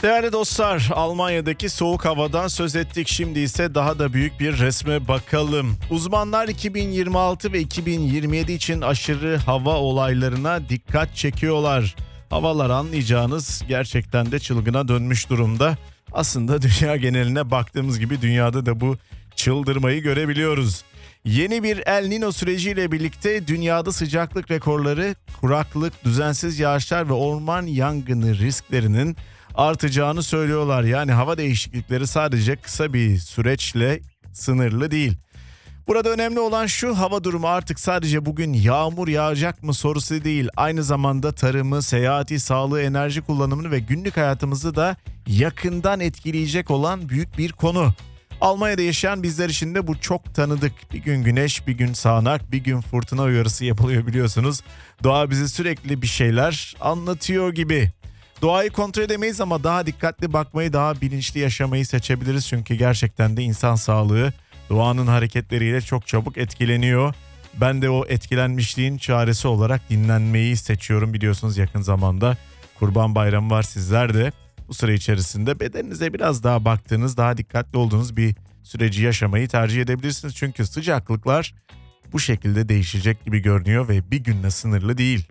Değerli dostlar, Almanya'daki soğuk havadan söz ettik. Şimdi ise daha da büyük bir resme bakalım. Uzmanlar 2026 ve 2027 için aşırı hava olaylarına dikkat çekiyorlar. Havalar anlayacağınız gerçekten de çılgına dönmüş durumda. Aslında dünya geneline baktığımız gibi dünyada da bu çıldırmayı görebiliyoruz. Yeni bir El Niño süreciyle birlikte dünyada sıcaklık rekorları, kuraklık, düzensiz yağışlar ve orman yangını risklerinin artacağını söylüyorlar. Yani hava değişiklikleri sadece kısa bir süreçle sınırlı değil. Burada önemli olan şu: hava durumu artık sadece bugün yağmur yağacak mı sorusu değil. Aynı zamanda tarımı, seyahati, sağlığı, enerji kullanımını ve günlük hayatımızı da yakından etkileyecek olan büyük bir konu. Almanya'da yaşayan bizler için de bu çok tanıdık. Bir gün güneş, bir gün sağanak, bir gün fırtına uyarısı yapılıyor biliyorsunuz. Doğa bize sürekli bir şeyler anlatıyor gibi. Doğayı kontrol edemeyiz ama daha dikkatli bakmayı, daha bilinçli yaşamayı seçebiliriz. Çünkü gerçekten de insan sağlığı doğanın hareketleriyle çok çabuk etkileniyor. Ben de o etkilenmişliğin çaresi olarak dinlenmeyi seçiyorum. Biliyorsunuz yakın zamanda Kurban Bayramı var. Sizler de bu süre içerisinde bedeninize biraz daha baktığınız, daha dikkatli olduğunuz bir süreci yaşamayı tercih edebilirsiniz. Çünkü sıcaklıklar bu şekilde değişecek gibi görünüyor ve bir günle sınırlı değil.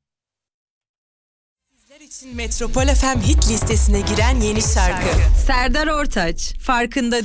Sizler için Metropol FM hit listesine giren yeni şarkı. Serdar Ortaç, farkında